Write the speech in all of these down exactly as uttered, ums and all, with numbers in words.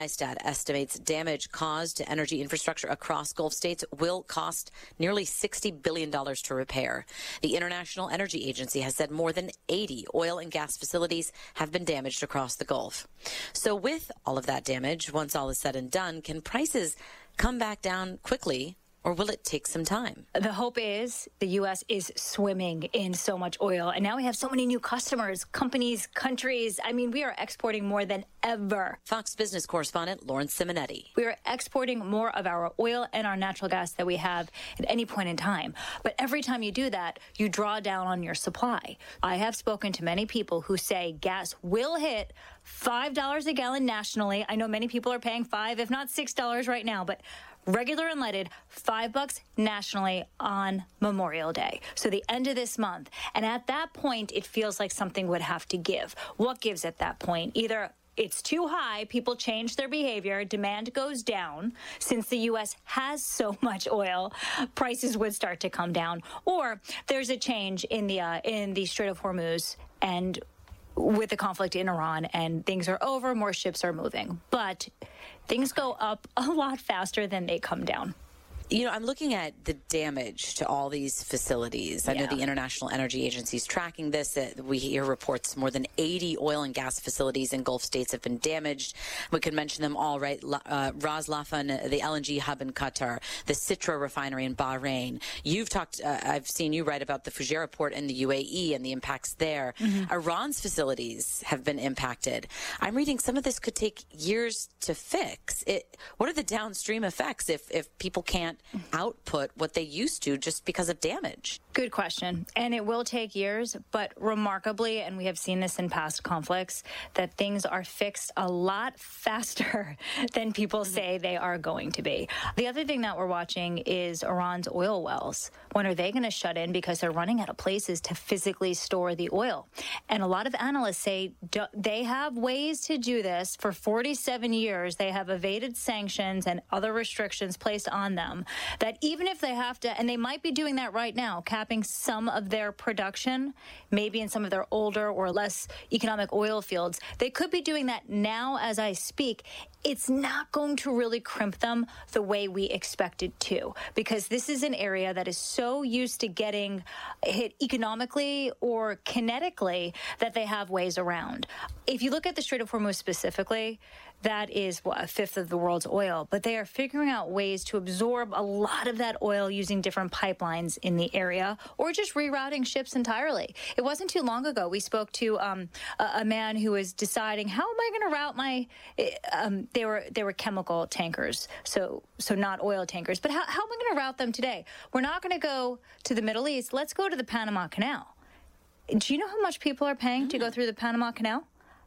ISTAT estimates damage caused to energy infrastructure across Gulf states will cost nearly sixty billion dollars to repair. The International Energy Agency has said more than eighty oil and gas facilities have been damaged across the Gulf. So with all of that damage, once all is said and done, can prices come back down quickly? Or will it take some time? The hope is the U S is swimming in so much oil. And now we have so many new customers, companies, countries. I mean, we are exporting more than ever. Fox Business correspondent Lawrence Simonetti. We are exporting more of our oil and our natural gas that we have at any point in time. But every time you do that, you draw down on your supply. I have spoken to many people who say gas will hit five dollars a gallon nationally. I know many people are paying five, if not six dollars right now, but regular unleaded, five bucks nationally on Memorial Day. So the end of this month. And at that point, it feels like something would have to give. What gives at that point? Either it's too high, people change their behavior, demand goes down. Since the U S has so much oil, prices would start to come down. Or there's a change in the uh, in the Strait of Hormuz, and with the conflict in Iran, and things are over, more ships are moving. But things go up a lot faster than they come down. You know, I'm looking at the damage to all these facilities. I Yeah. know the International Energy Agency is tracking this. Uh, we hear reports more than eighty oil and gas facilities in Gulf states have been damaged. We could mention them all, right? Uh, Ras Laffan, the L N G hub in Qatar, the Citra refinery in Bahrain. You've talked, uh, I've seen you write about the Fujairah port in the U A E and the impacts there. Mm-hmm. Iran's facilities have been impacted. I'm reading some of this could take years to fix. It, what are the downstream effects if, if people can't output what they used to just because of damage? Good question. And it will take years, but remarkably, and we have seen this in past conflicts, that things are fixed a lot faster than people say they are going to be. The other thing that we're watching is Iran's oil wells. When are they going to shut in? Because they're running out of places to physically store the oil. And a lot of analysts say do, they have ways to do this. For forty-seven years, they have evaded sanctions and other restrictions placed on them, that even if they have to, and they might be doing that right now, capping some of their production, maybe in some of their older or less economic oil fields, they could be doing that now as I speak. It's not going to really crimp them the way we expect it to, because this is an area that is so used to getting hit economically or kinetically that they have ways around. If you look at the Strait of Hormuz specifically, that is what, a fifth of the world's oil, but they are figuring out ways to absorb a lot of that oil using different pipelines in the area, or just rerouting ships entirely. It wasn't too long ago we spoke to um, a, a man who was deciding, how am I going to route my um, they were they were chemical tankers, so so not oil tankers, but how, how am I going to route them today? We're not going to go to the Middle East. Let's go to the Panama Canal. Do you know how much people are paying mm. to go through the Panama Canal?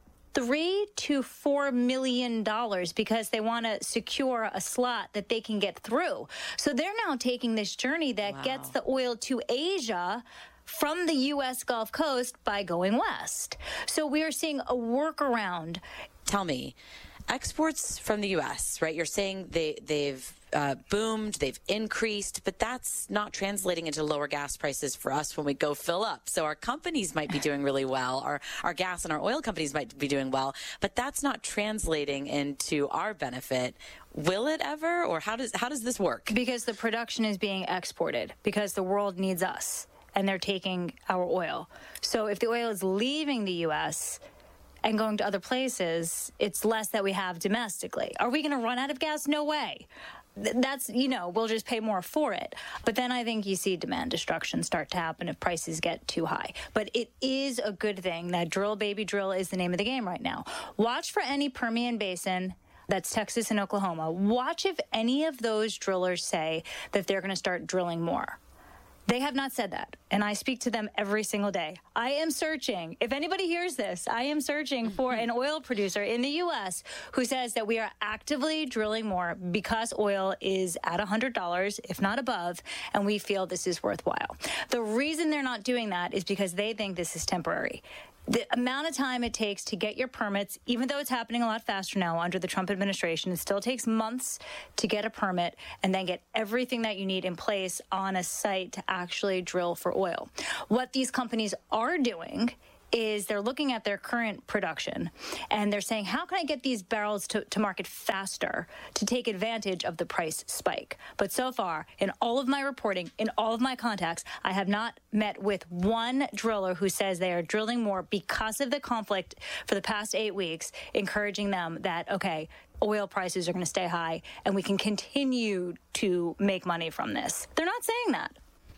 Three to four million dollars, because they want to secure a slot that they can get through. So they're now taking this journey that wow. gets the oil to Asia from the U S Gulf Coast by going west. So we are seeing a workaround. Tell me, exports from the U S, right? You're saying they, they've uh, boomed, they've increased, but that's not translating into lower gas prices for us when we go fill up. So our companies might be doing really well, our, our gas and our oil companies might be doing well, but that's not translating into our benefit. Will it ever, or how does how does this work? Because the production is being exported, because the world needs us, and they're taking our oil. So if the oil is leaving the U S and going to other places, it's less that we have domestically. Are we going to run out of gas? No way. That's, you know, we'll just pay more for it. But then I think you see demand destruction start to happen if prices get too high. But it is a good thing that drill, baby, drill is the name of the game right now. Watch for any Permian Basin, that's Texas and Oklahoma. Watch if any of those drillers say that they're going to start drilling more. They have not said that, and I speak to them every single day. I am searching. If anybody hears this, I am searching for an oil producer in the U S who says that we are actively drilling more because oil is at one hundred dollars, if not above, and we feel this is worthwhile. The reason they're not doing that is because they think this is temporary. The amount of time it takes to get your permits, even though it's happening a lot faster now under the Trump administration, it still takes months to get a permit and then get everything that you need in place on a site to actually drill for oil. What these companies are doing is they're looking at their current production and they're saying, how can I get these barrels to, to market faster to take advantage of the price spike? But so far, in all of my reporting, in all of my contacts, I have not met with one driller who says they are drilling more because of the conflict for the past eight weeks, encouraging them that, okay, oil prices are going to stay high and we can continue to make money from this. They're not saying that.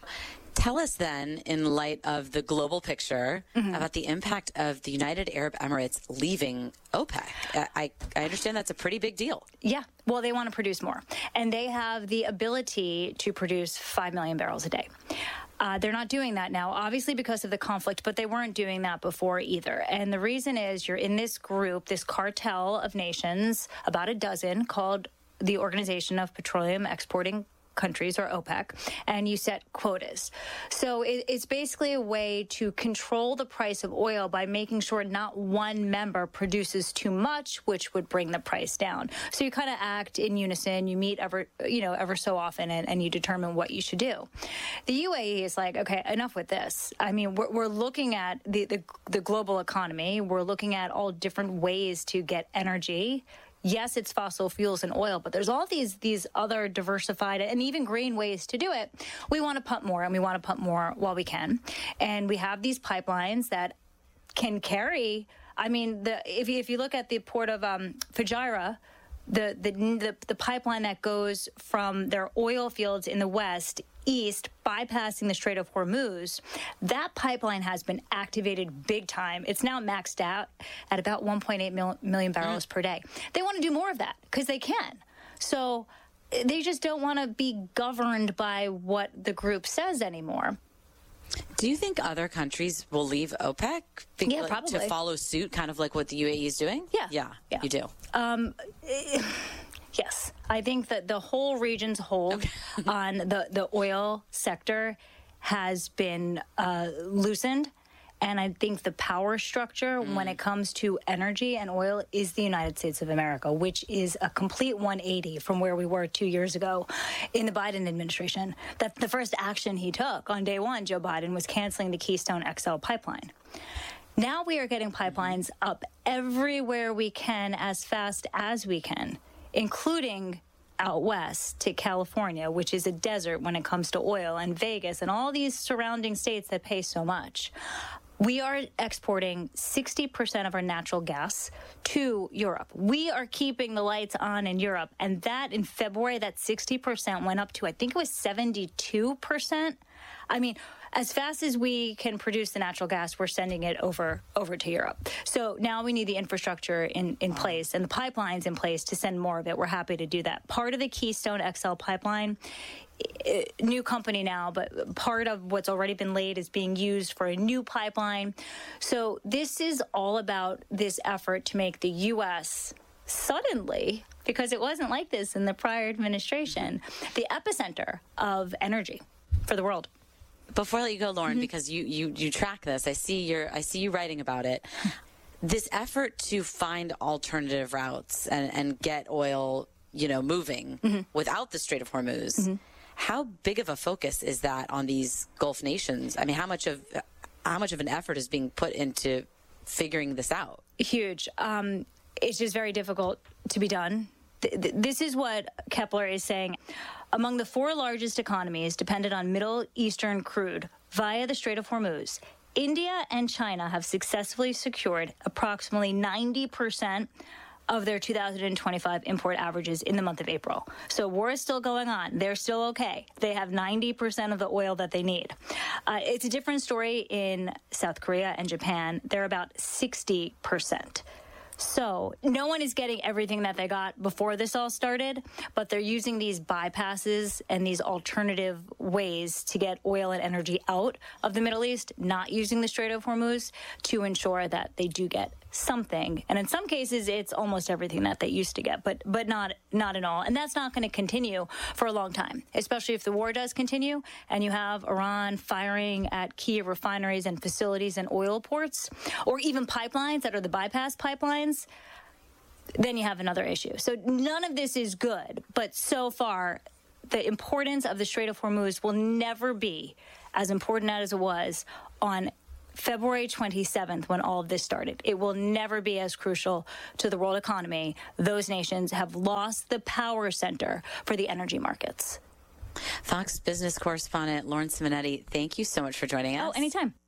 Tell us then, in light of the global picture, mm-hmm. about the impact of the United Arab Emirates leaving OPEC. I, I understand that's a pretty big deal. Yeah. Well, they want to produce more. And they have the ability to produce five million barrels a day. Uh, they're not doing that now, obviously because of the conflict, but they weren't doing that before either. And the reason is you're in this group, this cartel of nations, about a dozen, called the Organization of Petroleum Exporting Countries, or OPEC, and you set quotas. So it, it's basically a way to control the price of oil by making sure not one member produces too much, which would bring the price down. So you kind of act in unison. You meet ever, you know, ever so often, and, and you determine what you should do. The U A E is like, okay, enough with this. I mean, we're, we're looking at the, the the global economy. We're looking at all different ways to get energy. Yes, it's fossil fuels and oil, but there's all these these other diversified and even green ways to do it. We want to pump more, and we want to pump more while we can. And we have these pipelines that can carry, I mean, the if you, if you look at the port of um, Fujairah, the, the, the, the pipeline that goes from their oil fields in the west east, bypassing the Strait of Hormuz, that pipeline has been activated big time. It's now maxed out at about one point eight mil- million barrels mm. per day. They want to do more of that because they can. So they just don't want to be governed by what the group says anymore. Do you think other countries will leave OPEC be- yeah, probably. to follow suit, kind of like what the U A E is doing? Yeah. Yeah, yeah. you do. Um, yes. I think that the whole region's hold okay. on the, the oil sector has been uh, loosened. And I think the power structure mm. when it comes to energy and oil is the United States of America, which is a complete one eighty from where we were two years ago in the Biden administration. That the first action he took on day one, Joe Biden, was canceling the Keystone X L pipeline. Now we are getting pipelines up everywhere we can as fast as we can, including out west to California, which is a desert when it comes to oil, and Vegas and all these surrounding states that pay so much. We are exporting sixty percent of our natural gas to Europe. We are keeping the lights on in Europe. And that in February, that sixty percent went up to, I think it was seventy-two percent. I mean, as fast as we can produce the natural gas, we're sending it over over to Europe. So now we need the infrastructure in, in place and the pipelines in place to send more of it. We're happy to do that. Part of the Keystone X L pipeline, new company now, but part of what's already been laid is being used for a new pipeline. So this is all about this effort to make the U S suddenly, because it wasn't like this in the prior administration, the epicenter of energy for the world. Before I let you go, Lauren, mm-hmm. because you, you, you track this, I see your I see you writing about it. This effort to find alternative routes and, and get oil, you know, moving mm-hmm. without the Strait of Hormuz. Mm-hmm. How big of a focus is that on these Gulf nations? I mean, how much of how much of an effort is being put into figuring this out? Huge. Um, it's just very difficult to be done. Th- this is what Kepler is saying. Among the four largest economies dependent on Middle Eastern crude via the Strait of Hormuz, India and China have successfully secured approximately ninety percent of their two thousand twenty-five import averages in the month of April. So war is still going on. They're still okay. They have ninety percent of the oil that they need. Uh, it's a different story in South Korea and Japan. They're about sixty percent. So no one is getting everything that they got before this all started, but they're using these bypasses and these alternative ways to get oil and energy out of the Middle East, not using the Strait of Hormuz, to ensure that they do get something. And in some cases, it's almost everything that they used to get, but but not not at all. And that's not going to continue for a long time, especially if the war does continue and you have Iran firing at key refineries and facilities and oil ports, or even pipelines that are the bypass pipelines. Then you have another issue. So none of this is good. But so far, the importance of the Strait of Hormuz will never be as important as it was on February twenty-seventh, when all of this started. It will never be as crucial to the world economy. Those nations have lost the power center for the energy markets. Fox business correspondent Lauren Simonetti, thank you so much for joining us. Oh, anytime.